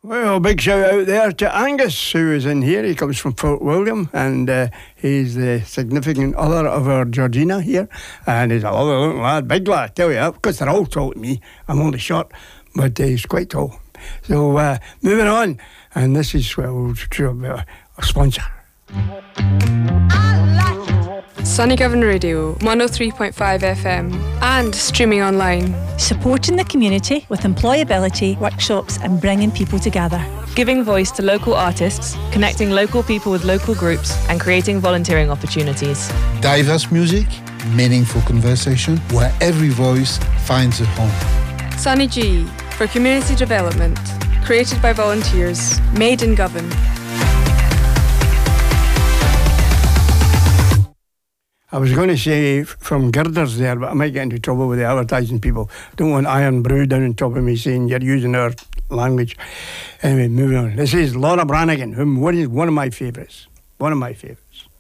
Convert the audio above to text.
Well, big shout out there to Angus, who is in here. He comes from Fort William, and he's the significant other of our Georgina here. And he's a lovely looking lad, big lad, I tell you, because they're all tall to me. I'm only short, but he's quite tall. So, moving on, and this is a sponsor. Sunny Govan Radio, 103.5 FM, and streaming online. Supporting the community with employability, workshops, and bringing people together. Giving voice to local artists, connecting local people with local groups, and creating volunteering opportunities. Diverse music, meaningful conversation, where every voice finds a home. Sunny G, for community development. Created by volunteers, made in Govan. I was going to say from girders there, but I might get into trouble with the advertising people. Don't want Iron Brew down on top of me saying you're using our language. Anyway, moving on. This is Laura Branigan, who is one of my favourites. One of my favourites.